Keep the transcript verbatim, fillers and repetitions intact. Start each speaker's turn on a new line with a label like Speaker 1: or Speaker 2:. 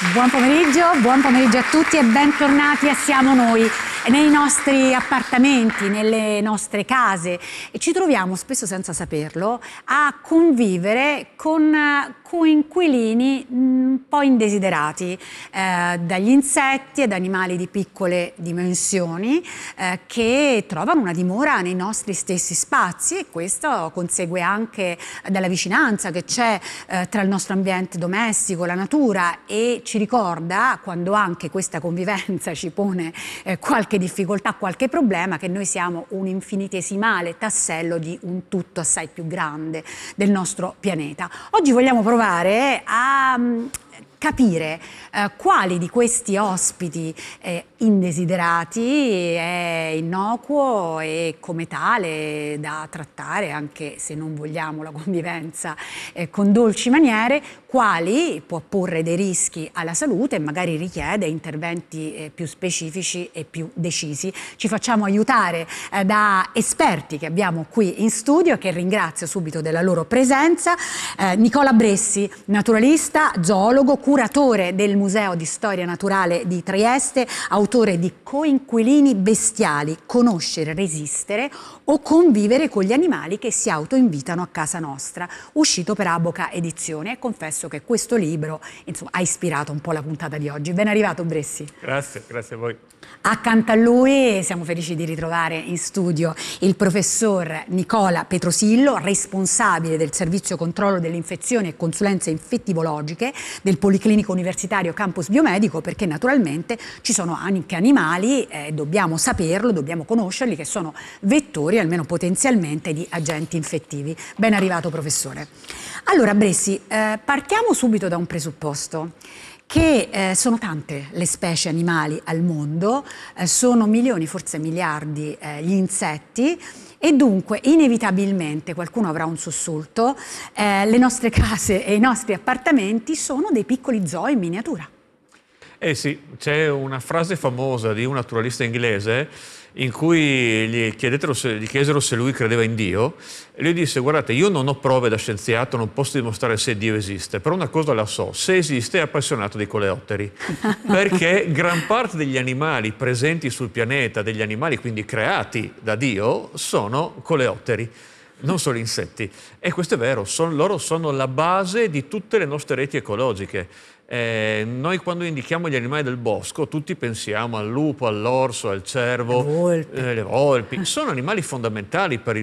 Speaker 1: Buon pomeriggio, buon pomeriggio a tutti e bentornati a Siamo Noi, nei nostri appartamenti, nelle nostre case, e ci troviamo spesso senza saperlo a convivere con coinquilini un po' indesiderati, eh, dagli insetti ed animali di piccole dimensioni eh, che trovano una dimora nei nostri stessi spazi, e questo consegue anche dalla vicinanza che c'è eh, tra il nostro ambiente domestico, la natura, e ci ricorda, quando anche questa convivenza ci pone eh, qualche difficoltà, qualche problema, che noi siamo un infinitesimale tassello di un tutto assai più grande del nostro pianeta. Oggi vogliamo provare a um, capire eh, quali di questi ospiti eh, indesiderati è innocuo e come tale da trattare, anche se non vogliamo la convivenza eh, con dolci maniere, quali può porre dei rischi alla salute e magari richiede interventi eh, più specifici e più decisi. Ci facciamo aiutare eh, da esperti che abbiamo qui in studio, che ringrazio subito della loro presenza. Eh, Nicola Bressi, naturalista, zoologo, curatore del Museo di Storia Naturale di Trieste, autore di Coinquilini bestiali, conoscere, resistere o convivere con gli animali che si autoinvitano a casa nostra, uscito per Aboca Edizione. E confesso che questo libro, insomma, ha ispirato un po' la puntata di oggi. Ben arrivato Bressi.
Speaker 2: Grazie, grazie a voi.
Speaker 1: Accanto a lui siamo felici di ritrovare in studio il professor Nicola Petrosillo, responsabile del servizio controllo delle infezioni e consulenze infettivologiche del Policlinico Universitario Campus Biomedico, perché naturalmente ci sono anche animali, eh, dobbiamo saperlo, dobbiamo conoscerli, che sono vettori, almeno potenzialmente, di agenti infettivi. Ben arrivato professore. Allora Bressi, eh, partiamo subito da un presupposto, che eh, sono tante le specie animali al mondo, eh, sono milioni, forse miliardi eh, gli insetti, e dunque inevitabilmente qualcuno avrà un sussulto, eh, le nostre case e i nostri appartamenti sono dei piccoli zoo in miniatura.
Speaker 2: Eh sì, c'è una frase famosa di un naturalista inglese in cui gli, se, gli chiesero se lui credeva in Dio, e lui disse: guardate, io non ho prove da scienziato, non posso dimostrare se Dio esiste, però una cosa la so: se esiste è appassionato di coleotteri, perché gran parte degli animali presenti sul pianeta, degli animali quindi creati da Dio, sono coleotteri, non solo insetti. E questo è vero, son, loro sono la base di tutte le nostre reti ecologiche. Eh, noi quando indichiamo gli animali del bosco tutti pensiamo al lupo, all'orso, al cervo,
Speaker 1: le volpi.
Speaker 2: Eh, le volpi. Sono animali fondamentali per il